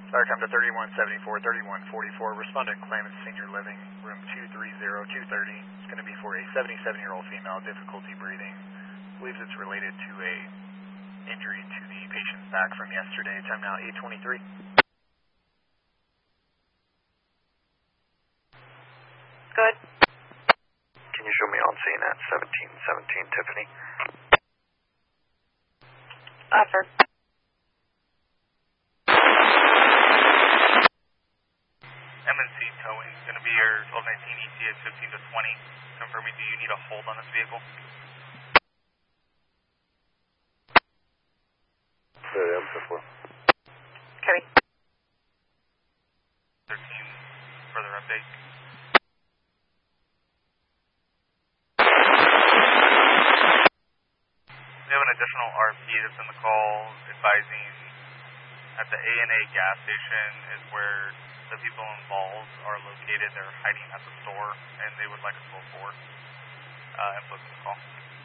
Sorry, come to 3174, 3144. Respondent claimant senior living, room 230, 230. It's going to be for a 77-year-old female, difficulty breathing. Believes it's related to a injury to the patient's back from yesterday. Time now 8:23. Good. Can you show me on scene at 1717 Tiffany? Offer. M&C towing is going to be your 1219 ETA 15 to 20. Confirm me, do you need a hold on this vehicle? Cody. 13, further update. We have an additional RP that's in the call advising at the A&A gas station is where the people involved are located. They're hiding at the store, and they would like us to go forward and book the call.